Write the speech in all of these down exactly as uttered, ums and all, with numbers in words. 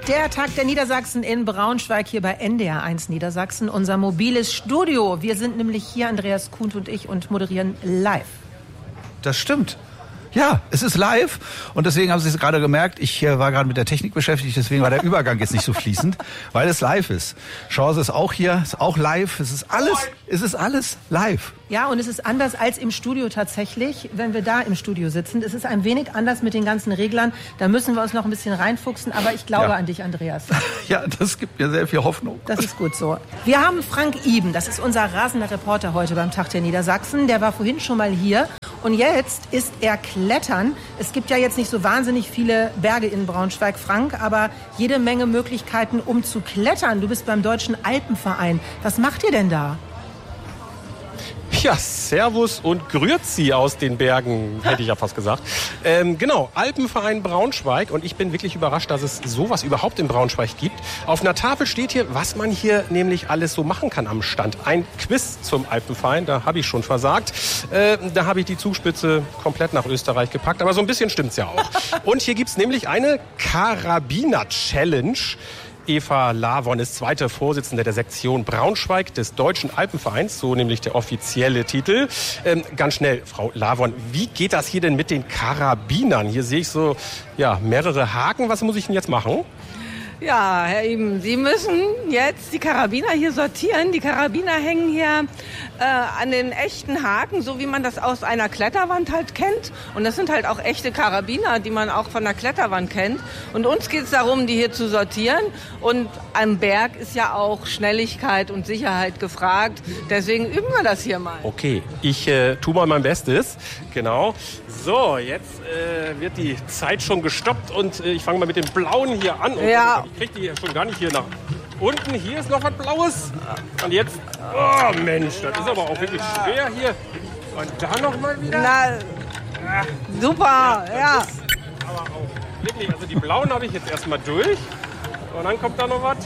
Der Tag der Niedersachsen in Braunschweig hier bei N D R eins Niedersachsen, unser mobiles Studio. Wir sind nämlich hier, Andreas Kuhn und ich, und moderieren live. Das stimmt. Ja, es ist live und deswegen haben Sie es gerade gemerkt, ich äh, war gerade mit der Technik beschäftigt, deswegen war der Übergang jetzt nicht so fließend, weil es live ist. Chance ist auch hier, ist auch live, es ist alles, es ist alles live. Ja, und es ist anders als im Studio tatsächlich, wenn wir da im Studio sitzen. Es ist ein wenig anders mit den ganzen Reglern, da müssen wir uns noch ein bisschen reinfuchsen, aber ich glaube ja. an dich, Andreas. Ja, das gibt mir sehr viel Hoffnung. Das ist gut so. Wir haben Frank Iben, das ist unser rasender Reporter heute beim Tag der Niedersachsen, der war vorhin schon mal hier. Und jetzt ist er klettern. Es gibt ja jetzt nicht so wahnsinnig viele Berge in Braunschweig, Frank, aber jede Menge Möglichkeiten, um zu klettern. Du bist beim Deutschen Alpenverein. Was macht ihr denn da? Ja, Servus und Grüezi aus den Bergen, hätte ich ja fast gesagt. Ähm, genau, Alpenverein Braunschweig. Und ich bin wirklich überrascht, dass es sowas überhaupt in Braunschweig gibt. Auf einer Tafel steht hier, was man hier nämlich alles so machen kann am Stand. Ein Quiz zum Alpenverein, da habe ich schon versagt. Äh, da habe ich die Zugspitze komplett nach Österreich gepackt. Aber so ein bisschen stimmt's ja auch. Und hier gibt's nämlich eine Karabiner-Challenge. Eva Lavon ist zweite Vorsitzende der Sektion Braunschweig des Deutschen Alpenvereins, so nämlich der offizielle Titel. Ähm, ganz schnell, Frau Lavon, wie geht das hier denn mit den Karabinern? Hier sehe ich so ja, mehrere Haken. Was muss ich denn jetzt machen? Ja, Herr Iben, Sie müssen jetzt die Karabiner hier sortieren. Die Karabiner hängen hier äh, an den echten Haken, so wie man das aus einer Kletterwand halt kennt. Und das sind halt auch echte Karabiner, die man auch von der Kletterwand kennt. Und uns geht es darum, die hier zu sortieren. Und am Berg ist ja auch Schnelligkeit und Sicherheit gefragt. Deswegen üben wir das hier mal. Okay, ich äh, tue mal mein Bestes. Genau. So, jetzt äh, wird die Zeit schon gestoppt und äh, ich fange mal mit dem Blauen hier an. Ja. Ich kriege die schon gar nicht hier nach unten. Hier ist noch was Blaues. Und jetzt, oh Mensch, das ist aber auch wirklich schwer hier. Und da noch mal wieder. Na, super, ja. ja. Ist aber auch wirklich, also die Blauen habe ich jetzt erstmal durch. Und dann kommt da noch was.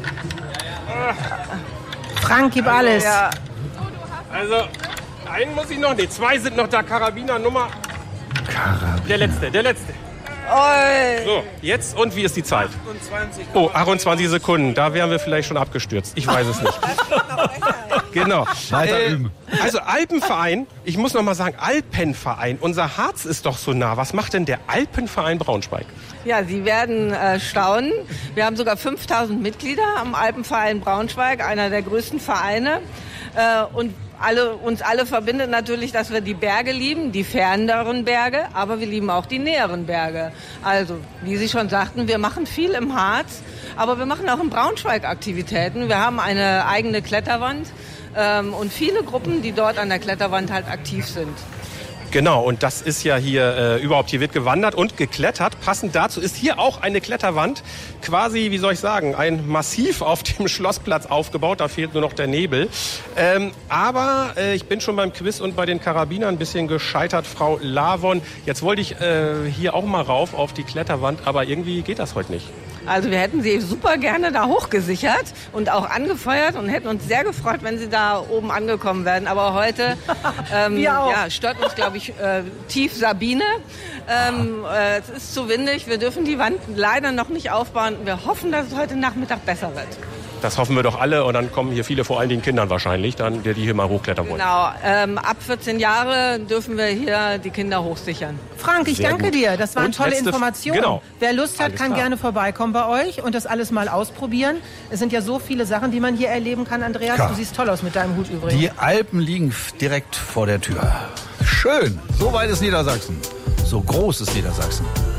Frank, gib alles. Ja. Also, einen muss ich noch, nee, zwei sind noch da. Karabiner Nummer. Karabiner. Der letzte, der letzte. Oi. So, jetzt und wie ist die Zeit? achtundzwanzig. Oh, achtundzwanzig Sekunden. Da wären wir vielleicht schon abgestürzt. Ich weiß es nicht. Genau. Weiter Äh, üben. also Alpenverein, ich muss noch mal sagen, Alpenverein. Unser Harz ist doch so nah. Was macht denn der Alpenverein Braunschweig? Ja, Sie werden äh, staunen. Wir haben sogar fünftausend Mitglieder am Alpenverein Braunschweig, einer der größten Vereine. Äh, und alle, uns alle verbindet natürlich, dass wir die Berge lieben, die ferneren Berge, aber wir lieben auch die näheren Berge. Also, wie Sie schon sagten, wir machen viel im Harz, aber wir machen auch in Braunschweig Aktivitäten. Wir haben eine eigene Kletterwand ähm, und viele Gruppen, die dort an der Kletterwand halt aktiv sind. Genau, und das ist ja hier äh, überhaupt, hier wird gewandert und geklettert. Passend dazu ist hier auch eine Kletterwand, quasi, wie soll ich sagen, ein Massiv auf dem Schlossplatz aufgebaut, da fehlt nur noch der Nebel. Ähm, aber äh, ich bin schon beim Quiz und bei den Karabinern ein bisschen gescheitert, Frau Lavon. Jetzt wollte ich äh, hier auch mal rauf auf die Kletterwand, aber irgendwie geht das heute nicht. Also wir hätten Sie super gerne da hochgesichert und auch angefeuert und hätten uns sehr gefreut, wenn Sie da oben angekommen wären. Aber heute ähm, ja, stört uns, glaube ich, äh, tief Sabine. Ähm, äh, es ist zu windig, wir dürfen die Wand leider noch nicht aufbauen. Wir hoffen, dass es heute Nachmittag besser wird. Das hoffen wir doch alle und dann kommen hier viele, vor allen Dingen Kindern wahrscheinlich, dann, die hier mal hochklettern wollen. Genau, ähm, ab vierzehn Jahre dürfen wir hier die Kinder hochsichern. Frank, ich Sehr danke gut. dir. Das waren Und tolle letzte- Informationen. genau. Wer Lust hat, Alles kann klar. gerne vorbeikommen bei euch und das alles mal ausprobieren. Es sind ja so viele Sachen, die man hier erleben kann, Andreas. Ja. Du siehst toll aus mit deinem Hut übrigens. Die Alpen liegen f- direkt vor der Tür. Schön. So weit ist Niedersachsen. So groß ist Niedersachsen.